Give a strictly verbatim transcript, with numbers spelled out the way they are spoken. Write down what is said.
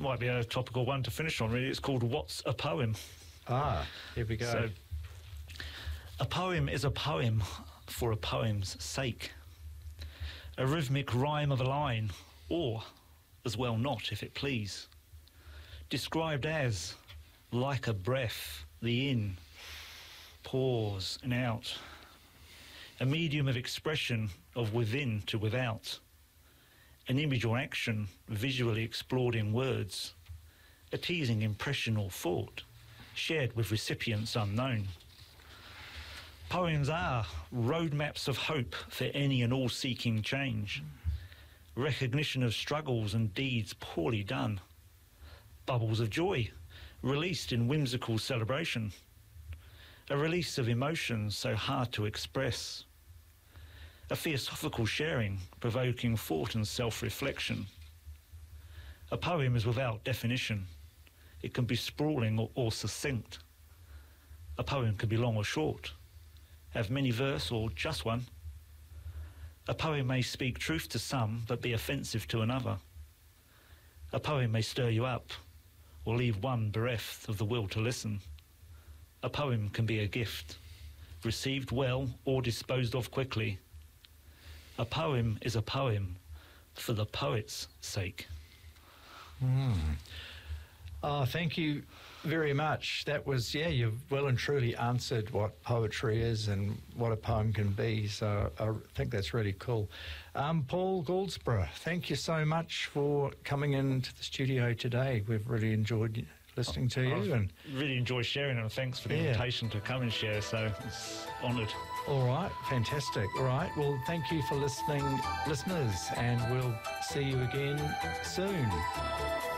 might be a topical one to finish on, really. It's called What's a Poem? Ah, here we go. So, a poem is a poem for a poem's sake. A rhythmic rhyme of a line, or as well not, if it please. Described as, like a breath, the in, pause and out. A medium of expression of within to without. An image or action visually explored in words. A teasing impression or thought, shared with recipients unknown. Poems are roadmaps of hope for any and all seeking change. Recognition of struggles and deeds poorly done. Bubbles of joy, released in whimsical celebration. A release of emotions so hard to express. A philosophical sharing, provoking thought and self-reflection. A poem is without definition. It can be sprawling or, or succinct. A poem can be long or short, have many verse or just one. A poem may speak truth to some, but be offensive to another. A poem may stir you up, or leave one bereft of the will to listen. A poem can be a gift, received well or disposed of quickly. A poem is a poem for the poet's sake. Mm. Oh, thank you very much. That was, yeah, you've well and truly answered what poetry is and what a poem can be, so I think that's really cool. Um, Paul Goldsborough, thank you so much for coming into the studio today. We've really enjoyed listening to you. I've and really enjoy sharing, and thanks for the Yeah. invitation to come and share, so it's honoured. All right, fantastic. All right, well, thank you for listening, listeners, and we'll see you again soon.